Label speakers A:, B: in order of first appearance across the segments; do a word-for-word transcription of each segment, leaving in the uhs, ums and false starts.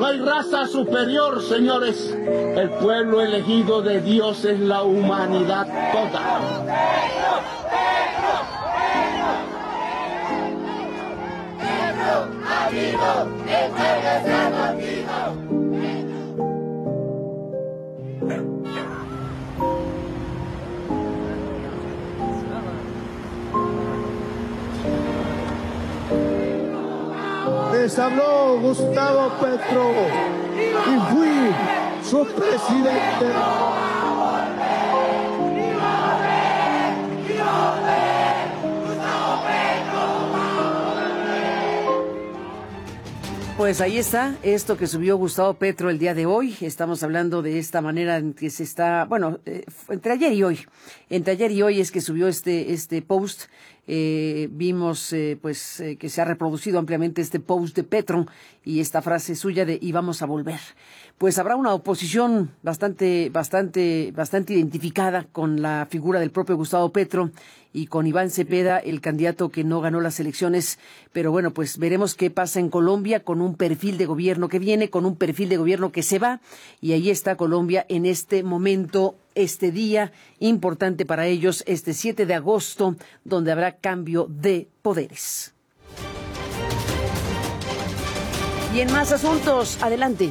A: hay raza superior, señores. El pueblo elegido de Dios es la humanidad toda.
B: Les habló Gustavo Petro y fui su presidente.
C: Pues ahí está, esto que subió Gustavo Petro el día de hoy. Estamos hablando de esta manera en que se está, bueno, eh, entre ayer y hoy, entre ayer y hoy es que subió este este post. Eh, vimos eh, pues eh, que se ha reproducido ampliamente este post de Petro y esta frase suya de "y vamos a volver". Pues habrá una oposición bastante, bastante, bastante identificada con la figura del propio Gustavo Petro y con Iván Cepeda, el candidato que no ganó las elecciones. Pero bueno, pues veremos qué pasa en Colombia con un perfil de gobierno que viene, con un perfil de gobierno que se va. Y ahí está Colombia en este momento, este día importante para ellos, este siete de agosto, donde habrá cambio de poderes. Y en más asuntos, adelante.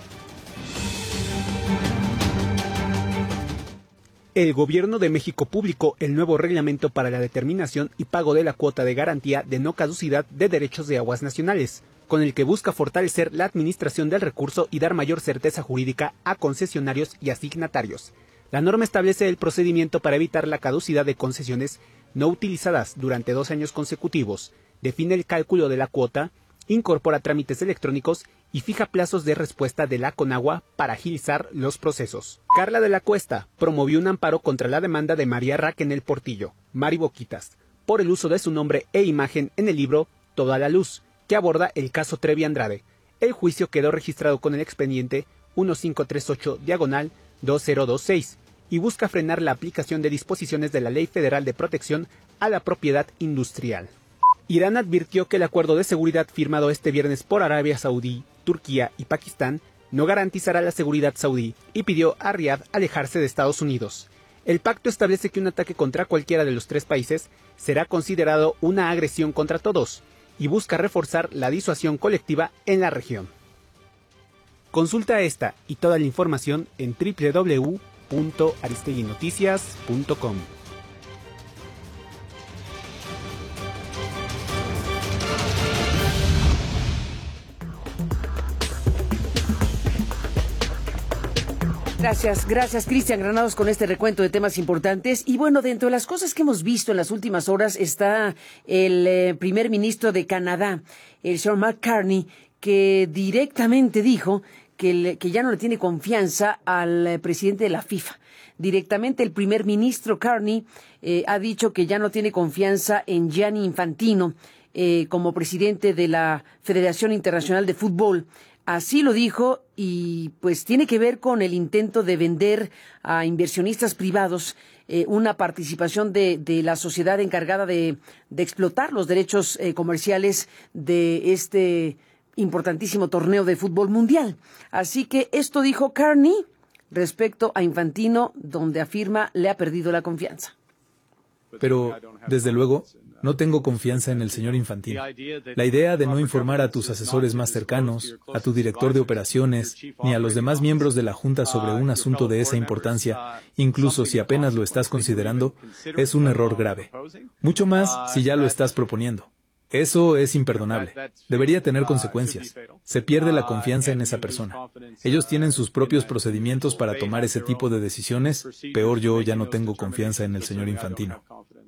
D: El Gobierno de México publicó el nuevo reglamento para la determinación y pago de la cuota de garantía de no caducidad de derechos de aguas nacionales, con el que busca fortalecer la administración del recurso y dar mayor certeza jurídica a concesionarios y asignatarios. La norma establece el procedimiento para evitar la caducidad de concesiones no utilizadas durante dos años consecutivos, define el cálculo de la cuota, incorpora trámites electrónicos y fija plazos de respuesta de la Conagua para agilizar los procesos. Carla de la Cuesta promovió un amparo contra la demanda de María Raquel Portillo, Mari Boquitas, por el uso de su nombre e imagen en el libro Toda la Luz, que aborda el caso Trevi Andrade. El juicio quedó registrado con el expediente quince treinta y ocho diagonal dos mil veintiséis y busca frenar la aplicación de disposiciones de la Ley Federal de Protección a la Propiedad Industrial. Irán advirtió que el acuerdo de seguridad firmado este viernes por Arabia Saudí, Turquía y Pakistán no garantizará la seguridad saudí y pidió a Riad alejarse de Estados Unidos. El pacto establece que un ataque contra cualquiera de los tres países será considerado una agresión contra todos y busca reforzar la disuasión colectiva en la región. Consulta esta y toda la información en doble u doble u doble u punto aristeguinoticias punto com.
C: Gracias, gracias Cristian Granados con este recuento de temas importantes. Y bueno, dentro de las cosas que hemos visto en las últimas horas está el eh, primer ministro de Canadá, el señor Mark Carney, que directamente dijo que, le, que ya no le tiene confianza al eh, presidente de la FIFA. Directamente el primer ministro Carney eh, ha dicho que ya no tiene confianza en Gianni Infantino eh, como presidente de la Federación Internacional de Fútbol. Así lo dijo y pues tiene que ver con el intento de vender a inversionistas privados eh, una participación de, de la sociedad encargada de, de explotar los derechos eh, comerciales de este importantísimo torneo de fútbol mundial. Así que esto dijo Carney respecto a Infantino, donde afirma le ha perdido la confianza.
E: Pero, desde luego, no tengo confianza en el señor Infantino. La idea de no informar a tus asesores más cercanos, a tu director de operaciones, ni a los demás miembros de la Junta sobre un asunto de esa importancia, incluso si apenas lo estás considerando, es un error grave. Mucho más si ya lo estás proponiendo. Eso es imperdonable. Debería tener consecuencias. Se pierde la confianza en esa persona. Ellos tienen sus propios procedimientos para tomar ese tipo de decisiones. Peor, yo ya no tengo confianza en el señor Infantino.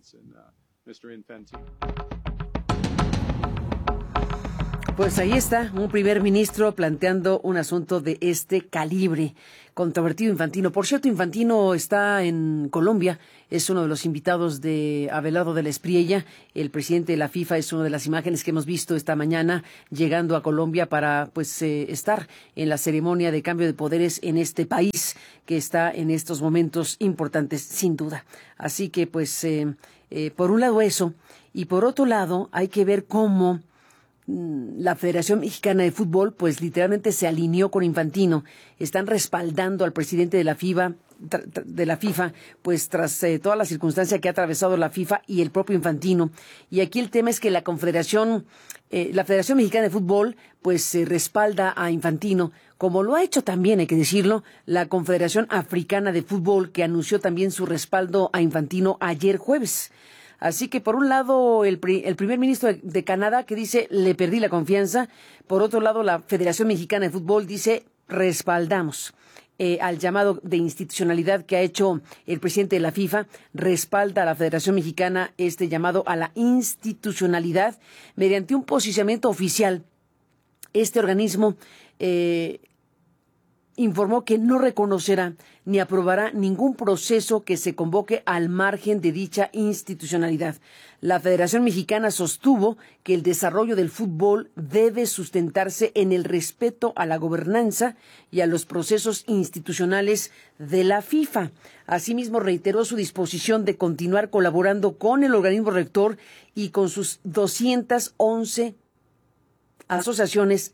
C: Pues ahí está, un primer ministro planteando un asunto de este calibre. Controvertido Infantino. Por cierto, Infantino está en Colombia, es uno de los invitados de Abelardo de la Espriella. El presidente de la FIFA es una de las imágenes que hemos visto esta mañana llegando a Colombia para pues eh, estar en la ceremonia de cambio de poderes en este país que está en estos momentos importantes, sin duda. Así que pues eh, eh, por un lado eso, y por otro lado hay que ver cómo la Federación Mexicana de Fútbol, pues literalmente se alineó con Infantino. Están respaldando al presidente de la FIFA, de la FIFA, pues tras eh, toda la circunstancia que ha atravesado la FIFA y el propio Infantino. Y aquí el tema es que la Confederación, eh, la Federación Mexicana de Fútbol, pues se eh, respalda a Infantino, como lo ha hecho también, hay que decirlo, la Confederación Africana de Fútbol, que anunció también su respaldo a Infantino ayer jueves. Así que, por un lado, el, pri el primer ministro de, de Canadá, que dice, le perdí la confianza. Por otro lado, la Federación Mexicana de Fútbol dice, respaldamos eh, al llamado de institucionalidad que ha hecho el presidente de la FIFA. Respalda a la Federación Mexicana este llamado a la institucionalidad mediante un posicionamiento oficial. Este organismo eh, informó que no reconocerá ni aprobará ningún proceso que se convoque al margen de dicha institucionalidad. La Federación Mexicana sostuvo que el desarrollo del fútbol debe sustentarse en el respeto a la gobernanza y a los procesos institucionales de la FIFA. Asimismo, reiteró su disposición de continuar colaborando con el organismo rector y con sus doscientas once asociaciones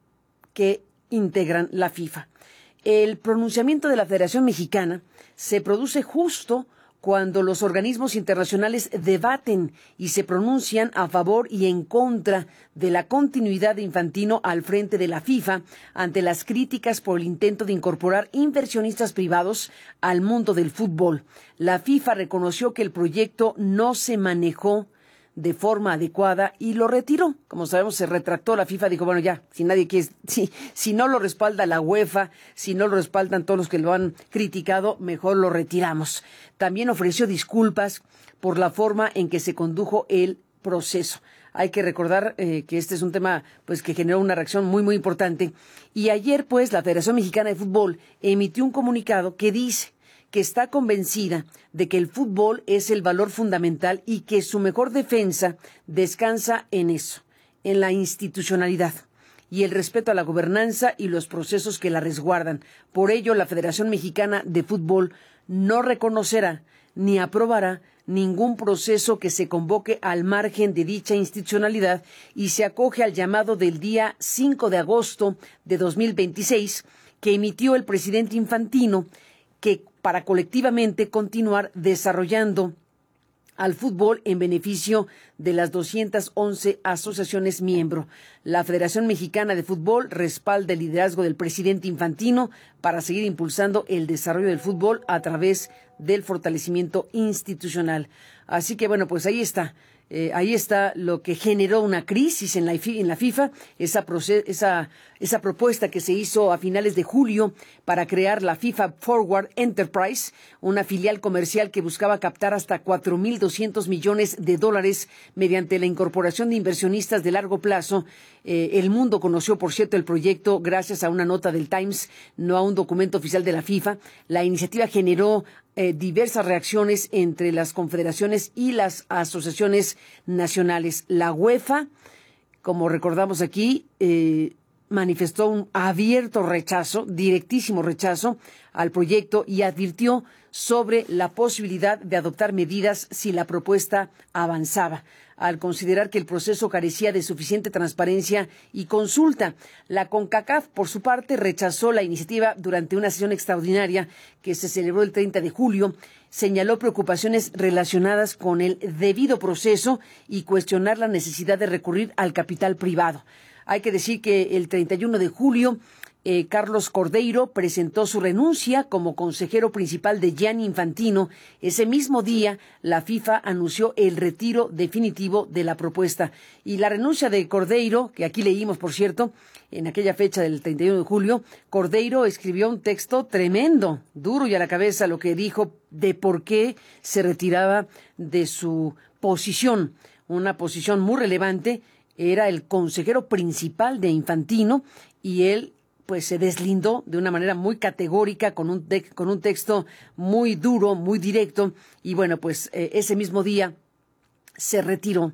C: que integran la FIFA. El pronunciamiento de la Federación Mexicana se produce justo cuando los organismos internacionales debaten y se pronuncian a favor y en contra de la continuidad de Infantino al frente de la FIFA ante las críticas por el intento de incorporar inversionistas privados al mundo del fútbol. La FIFA reconoció que el proyecto no se manejó de forma adecuada y lo retiró. Como sabemos, se retractó la FIFA, dijo, bueno, ya, si nadie quiere, si, si no lo respalda la UEFA, si no lo respaldan todos los que lo han criticado, mejor lo retiramos. También ofreció disculpas por la forma en que se condujo el proceso. Hay que recordar eh, que este es un tema pues que generó una reacción muy, muy importante. Y ayer, pues, la Federación Mexicana de Fútbol emitió un comunicado que dice que está convencida de que el fútbol es el valor fundamental y que su mejor defensa descansa en eso, en la institucionalidad y el respeto a la gobernanza y los procesos que la resguardan. Por ello, la Federación Mexicana de Fútbol no reconocerá ni aprobará ningún proceso que se convoque al margen de dicha institucionalidad y se acoge al llamado del día cinco de agosto de dos mil veintiséis que emitió el presidente Infantino, que para colectivamente continuar desarrollando al fútbol en beneficio de las doscientas once asociaciones miembro. La Federación Mexicana de Fútbol respalda el liderazgo del presidente Infantino para seguir impulsando el desarrollo del fútbol a través del fortalecimiento institucional. Así que, bueno, pues ahí está. Eh, ahí está lo que generó una crisis en la, en la FIFA, esa, esa, esa propuesta que se hizo a finales de julio para crear la FIFA Forward Enterprise, una filial comercial que buscaba captar hasta cuatro mil doscientos millones de dólares mediante la incorporación de inversionistas de largo plazo. Eh, el mundo conoció, por cierto, el proyecto gracias a una nota del Times, no a un documento oficial de la FIFA. La iniciativa generó Eh, diversas reacciones entre las confederaciones y las asociaciones nacionales. La UEFA, como recordamos aquí, eh, manifestó un abierto rechazo, directísimo rechazo al proyecto y advirtió sobre la posibilidad de adoptar medidas si la propuesta avanzaba, al considerar que el proceso carecía de suficiente transparencia y consulta. La CONCACAF, por su parte, rechazó la iniciativa durante una sesión extraordinaria que se celebró el treinta de julio, señaló preocupaciones relacionadas con el debido proceso y cuestionar la necesidad de recurrir al capital privado. Hay que decir que el treinta y uno de julio, Eh, Carlos Cordeiro presentó su renuncia como consejero principal de Gianni Infantino. Ese mismo día, la FIFA anunció el retiro definitivo de la propuesta. Y la renuncia de Cordeiro, que aquí leímos, por cierto, en aquella fecha del treinta y uno de julio, Cordeiro escribió un texto tremendo, duro y a la cabeza, lo que dijo de por qué se retiraba de su posición, una posición muy relevante. Era el consejero principal de Infantino y él pues se deslindó de una manera muy categórica con un, con un texto muy duro, muy directo, y bueno, pues eh, ese mismo día se retiró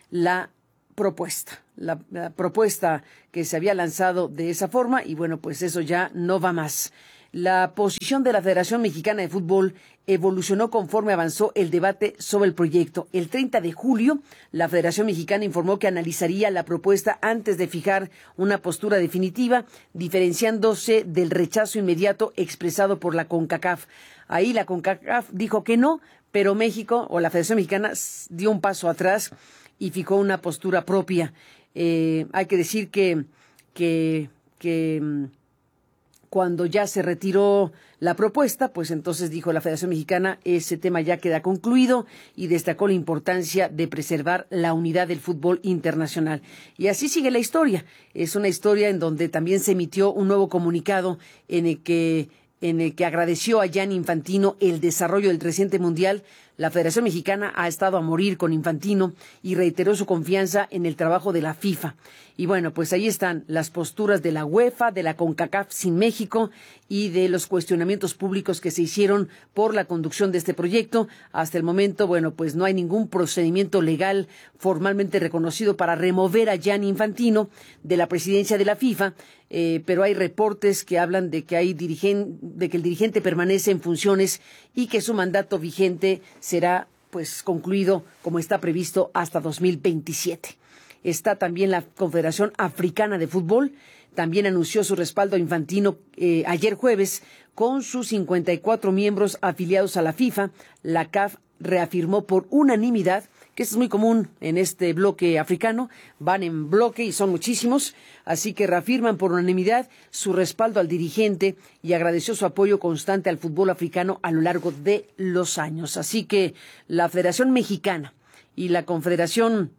C: la propuesta, la, la propuesta que se había lanzado de esa forma, y bueno, pues eso ya no va más. La posición de la Federación Mexicana de Fútbol evolucionó conforme avanzó el debate sobre el proyecto. El treinta de julio, la Federación Mexicana informó que analizaría la propuesta antes de fijar una postura definitiva, diferenciándose del rechazo inmediato expresado por la CONCACAF. Ahí la CONCACAF dijo que no, pero México o la Federación Mexicana dio un paso atrás y fijó una postura propia. Eh, hay que decir que, que, que cuando ya se retiró la propuesta, pues entonces dijo la Federación Mexicana, ese tema ya queda concluido, y destacó la importancia de preservar la unidad del fútbol internacional. Y así sigue la historia. Es una historia en donde también se emitió un nuevo comunicado en el que en el que agradeció a Gianni Infantino el desarrollo del reciente mundial. La Federación Mexicana ha estado a morir con Infantino y reiteró su confianza en el trabajo de la FIFA. Y bueno, pues ahí están las posturas de la UEFA, de la CONCACAF sin México y de los cuestionamientos públicos que se hicieron por la conducción de este proyecto. Hasta el momento, bueno, pues no hay ningún procedimiento legal formalmente reconocido para remover a Gianni Infantino de la presidencia de la FIFA, eh, pero hay reportes que hablan de que hay dirigen, de que el dirigente permanece en funciones y que su mandato vigente será pues concluido como está previsto hasta dos mil veintisiete. Está también la Confederación Africana de Fútbol, también anunció su respaldo a Infantino eh, ayer jueves con sus cincuenta y cuatro miembros afiliados a la FIFA. La C A F reafirmó por unanimidad, que es muy común en este bloque africano, van en bloque y son muchísimos, así que reafirman por unanimidad su respaldo al dirigente y agradeció su apoyo constante al fútbol africano a lo largo de los años. Así que la Federación Mexicana y la Confederación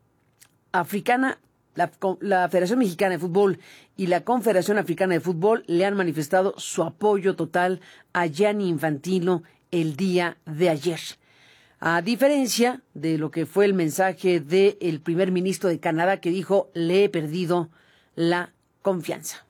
C: Africana, la, la Federación Mexicana de Fútbol y la Confederación Africana de Fútbol le han manifestado su apoyo total a Gianni Infantino el día de ayer. A diferencia de lo que fue el mensaje del primer ministro de Canadá, que dijo, le he perdido la confianza.